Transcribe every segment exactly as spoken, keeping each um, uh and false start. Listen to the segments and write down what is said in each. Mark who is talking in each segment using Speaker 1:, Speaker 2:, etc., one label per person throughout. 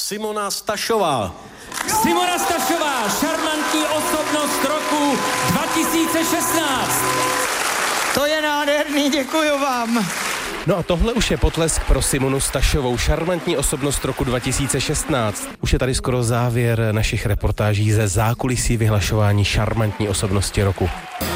Speaker 1: Simona Stašová.
Speaker 2: Simona Stašová, šarmantní osobnost roku dva tisíce šestnáct.
Speaker 3: To je nádherný, děkuju vám.
Speaker 4: No a tohle už je potlesk pro Simonu Stašovou, šarmantní osobnost roku dva tisíce šestnáct. Už je tady skoro závěr našich reportáží ze zákulisí vyhlašování šarmantní osobnosti roku.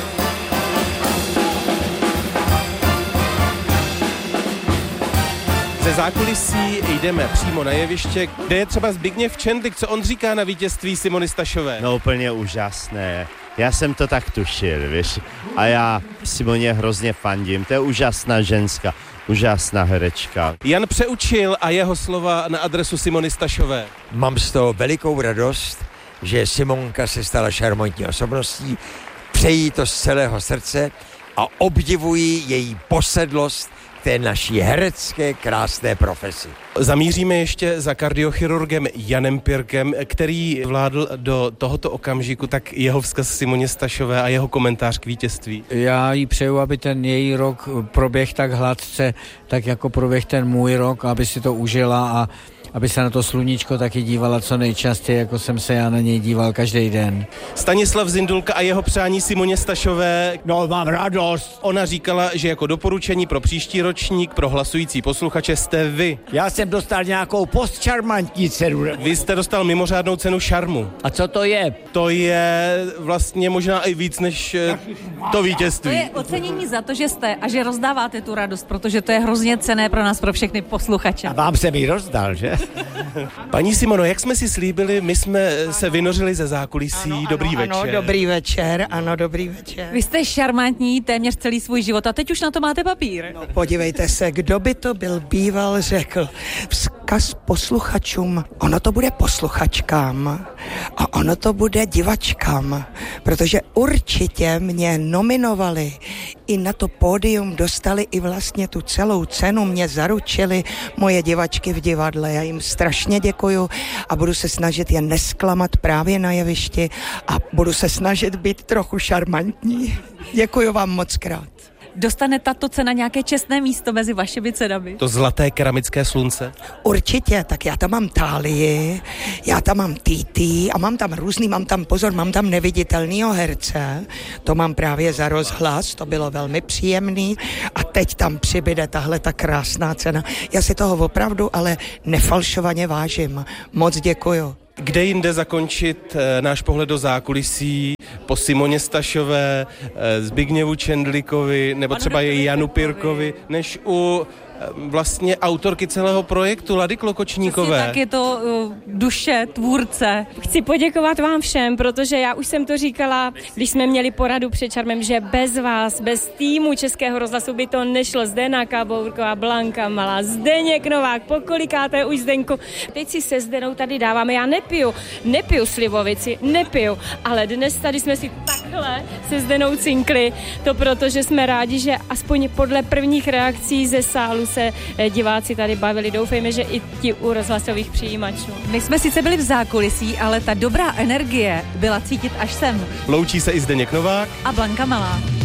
Speaker 4: Ze zákulisí jdeme přímo na jeviště, kde je třeba Zbigněv Čendlik. Co on říká na vítězství Simony Stašové?
Speaker 5: No úplně úžasné. Já jsem to tak tušil, víš. A já Simoně hrozně fandím. To je úžasná ženská, úžasná herečka.
Speaker 4: Jan Přeučil a jeho slova na adresu Simony Stašové.
Speaker 6: Mám z toho velikou radost, že Simonka se stala šarmantní osobností. Přeji to z celého srdce a obdivuji její posedlost té naší herecké krásné profesi.
Speaker 4: Zamíříme ještě za kardiochirurgem Janem Pirkem, který vládl do tohoto okamžiku, tak jeho vzkaz Simoně Stašové a jeho komentář k vítězství.
Speaker 7: Já jí přeju, aby ten její rok proběh tak hladce, tak jako proběh ten můj rok, aby si to užila a aby se na to sluníčko taky dívala co nejčastěji, jako jsem se já na něj díval každý den.
Speaker 4: Stanislav Zindulka a jeho přání Simoně Stašové.
Speaker 8: No, mám radost.
Speaker 4: Ona říkala, že jako doporučení pro příští ročník pro hlasující posluchače jste vy.
Speaker 8: Já jsem dostal nějakou postšarmantní cenu.
Speaker 4: Vy jste dostal mimořádnou cenu šarmu.
Speaker 8: A co to je?
Speaker 4: To je vlastně možná i víc než to vítězství.
Speaker 9: To je ocenění za to, že jste a že rozdáváte tu radost, protože to je hrozně cenné pro nás, pro všechny posluchače.
Speaker 8: A vám jsem ji rozdal, že?
Speaker 4: Paní Simono, jak jsme si slíbili, my jsme se vynořili ze zákulisí.
Speaker 3: Ano,
Speaker 4: dobrý
Speaker 3: ano,
Speaker 4: večer.
Speaker 3: Ano, dobrý večer, ano, dobrý večer.
Speaker 9: Vy jste šarmantní téměř celý svůj život a teď už na to máte papír.
Speaker 3: No, podívejte se, kdo by to byl býval řekl. Vzkaz posluchačům, ono to bude posluchačkám a ono to bude divačkám, protože určitě mě nominovali i na to pódium, dostali i vlastně tu celou cenu, mě zaručili moje divačky v divadle. Já jim strašně děkuju a budu se snažit je nesklamat právě na jevišti a budu se snažit být trochu šarmantní. Děkuju vám moc krát.
Speaker 9: Dostane tato cena nějaké čestné místo mezi vašimi cenami?
Speaker 4: To zlaté keramické slunce?
Speaker 3: Určitě, tak já tam mám tálii, já tam mám títí a mám tam různý, mám tam, pozor, mám tam neviditelnýho herce, to mám právě za rozhlas, to bylo velmi příjemný a teď tam přibyde tahle ta krásná cena. Já si toho opravdu ale nefalšovaně vážím. Moc děkuju.
Speaker 4: Kde jinde zakončit e, náš pohled do zákulisí po Simoně Stašové, e, Zbigněvu Čendlikovi nebo třeba i Janu Pirkovi, než u e, vlastně autorky celého projektu Lady Klokočníkové.
Speaker 9: Přesně tak, je to uh, duše tvůrce.
Speaker 10: Chci poděkovat vám všem, protože já už jsem to říkala, když jsme měli poradu před Čarmem, že bez vás, bez týmu Českého rozhlasu by to nešlo. Zdena Kabouková, Blanka Malá, Zdeněk Novák, pokolikáte už Zdeňku. Teď si se Zdenou tady dáváme, já nepiju, nepiju slivovici, nepiju, ale dnes tady jsme si takhle se Zdenou cinkli, to proto, že jsme rádi, že aspoň podle prvních reakcí ze sálu se diváci tady bavili. Doufejme, že i ti u rozhlasových přijímačů.
Speaker 9: My jsme sice byli v zákulisí, ale ta dobrá energie byla cítit až sem.
Speaker 4: Loučí se i Zdeněk Novák
Speaker 9: a Blanka Malá.